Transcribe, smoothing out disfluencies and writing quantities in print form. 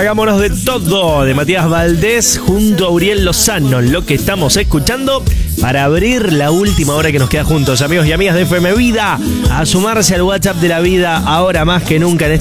Hagámonos de todo, de Matías Valdés junto a Uriel Lozano, lo que estamos escuchando para abrir la última hora que nos queda juntos, amigos y amigas de FM Vida, a sumarse al WhatsApp de la vida ahora más que nunca en